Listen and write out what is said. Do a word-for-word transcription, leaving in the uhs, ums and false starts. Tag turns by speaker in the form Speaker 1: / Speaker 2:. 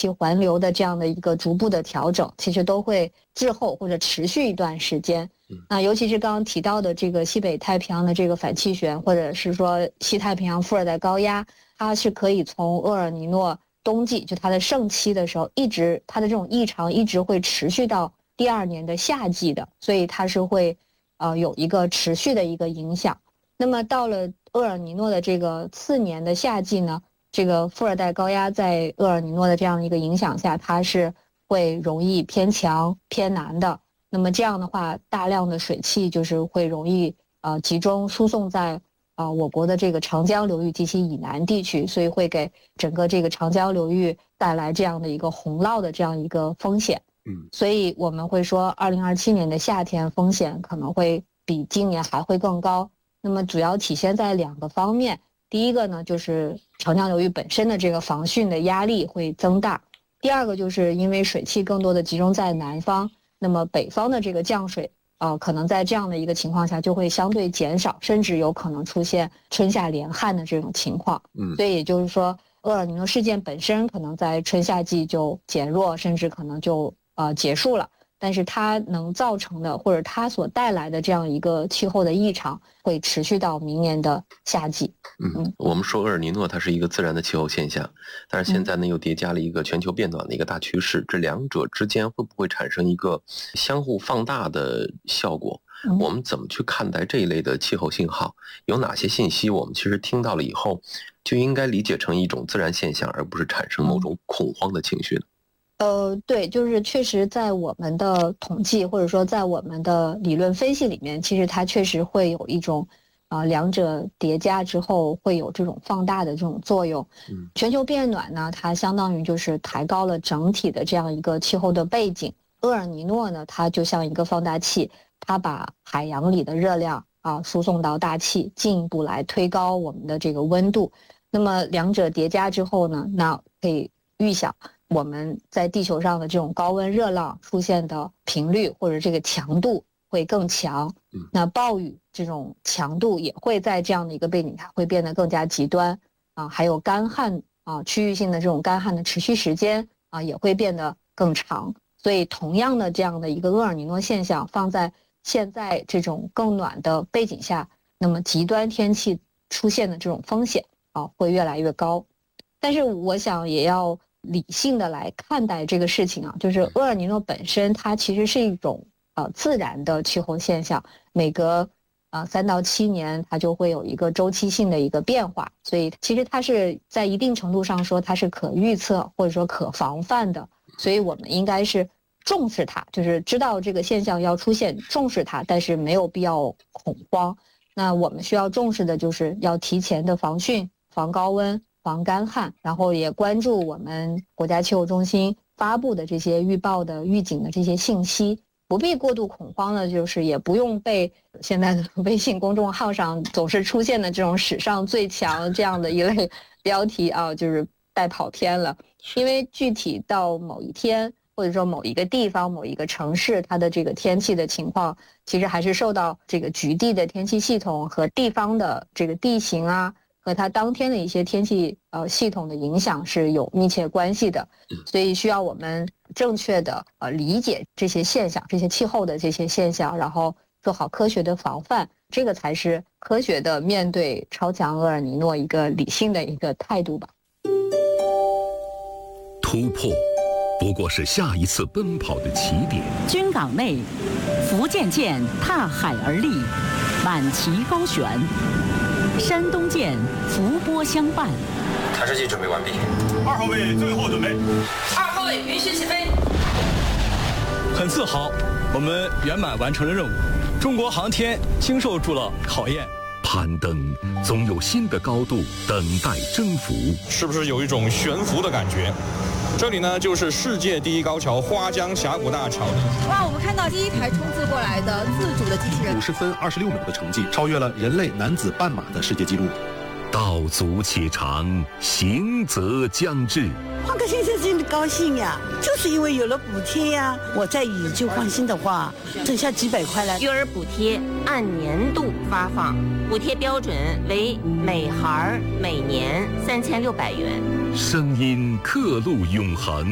Speaker 1: 气环流的这样的一个逐步的调整，其实都会滞后或者持续一段时间。那尤其是刚刚提到的这个西北太平洋的这个反气旋，或者是说西太平洋副热带高压，它是可以从厄尔尼诺冬季就它的盛期的时候，一直它的这种异常一直会持续到第二年的夏季的，所以它是会呃有一个持续的一个影响。那么到了厄尔尼诺的这个次年的夏季呢，这个副热带高压在厄尔尼诺的这样一个影响下，它是会容易偏强偏南的。那么这样的话，大量的水汽就是会容易呃集中输送在呃我国的这个长江流域及其以南地区，所以会给整个这个长江流域带来这样的一个洪涝的这样一个风险。嗯，所以我们会说，二零二七年的夏天风险可能会比今年还会更高。那么主要体现在两个方面，第一个呢，就是长江流域本身的这个防汛的压力会增大；第二个就是因为水汽更多的集中在南方。那么北方的这个降水呃，可能在这样的一个情况下就会相对减少，甚至有可能出现春夏连旱的这种情况。嗯，所以也就是说，厄尔尼诺事件本身可能在春夏季就减弱，甚至可能就呃结束了。但是它能造成的，或者它所带来的这样一个气候的异常，会持续到明年的夏季。
Speaker 2: 嗯，我们说厄尔尼诺它是一个自然的气候现象，但是现在呢又叠加了一个全球变暖的一个大趋势，这两者之间会不会产生一个相互放大的效果？我们怎么去看待这一类的气候信号？有哪些信息我们其实听到了以后，就应该理解成一种自然现象，而不是产生某种恐慌的情绪呢？
Speaker 1: 呃，对，就是确实在我们的统计或者说在我们的理论分析里面，其实它确实会有一种啊、呃、两者叠加之后会有这种放大的这种作用。嗯，全球变暖呢，它相当于就是抬高了整体的这样一个气候的背景。厄尔尼诺呢，它就像一个放大器，它把海洋里的热量啊输送到大气，进一步来推高我们的这个温度。那么两者叠加之后呢，那可以预想我们在地球上的这种高温热浪出现的频率或者这个强度会更强，那暴雨这种强度也会在这样的一个背景下会变得更加极端啊，还有干旱啊，区域性的这种干旱的持续时间啊也会变得更长。所以同样的这样的一个厄尔尼诺现象放在现在这种更暖的背景下，那么极端天气出现的这种风险啊会越来越高。但是我想也要理性的来看待这个事情啊，就是厄尔尼诺本身它其实是一种呃自然的气候现象，每隔呃三到七年它就会有一个周期性的一个变化，所以其实它是在一定程度上说它是可预测或者说可防范的，所以我们应该是重视它，就是知道这个现象要出现，重视它，但是没有必要恐慌。那我们需要重视的就是要提前的防汛、防高温、防干旱，然后也关注我们国家气候中心发布的这些预报的预警的这些信息，不必过度恐慌的，就是也不用被现在的微信公众号上总是出现的这种史上最强这样的一类标题啊，就是带跑偏了。因为具体到某一天或者说某一个地方某一个城市，它的这个天气的情况其实还是受到这个局地的天气系统和地方的这个地形啊和它当天的一些天气呃系统的影响是有密切关系的，所以需要我们正确的呃理解这些现象，这些气候的这些现象，然后做好科学的防范，这个才是科学的面对超强厄尔尼诺一个理性的一个态度吧。
Speaker 3: 突破不过是下一次奔跑的起点。
Speaker 4: 军港内，福建舰踏海而立，满旗高悬。山东舰伏波相伴。
Speaker 5: 探视器准备完毕。
Speaker 6: 二号位最后准备。
Speaker 7: 二号位允许起飞。
Speaker 6: 很自豪，我们圆满完成了任务。中国航天经受住了考验。
Speaker 3: 攀登总有新的高度等待征服。
Speaker 8: 是不是有一种悬浮的感觉？这里呢，就是世界第一高桥花江峡谷大桥。
Speaker 9: 哇，我们看到第一台冲刺过来的自主的机器人，
Speaker 10: 五十分二十六秒的成绩，超越了人类男子半马的世界纪录。
Speaker 3: 道阻且长，行则将至。
Speaker 11: 换个先生真的高兴呀，就是因为有了补贴呀。我再以旧换新的话，剩下几百块了。
Speaker 12: 育儿补贴按年度发放，补贴标准为每孩每年三千六百元。
Speaker 3: 声音刻录永恒。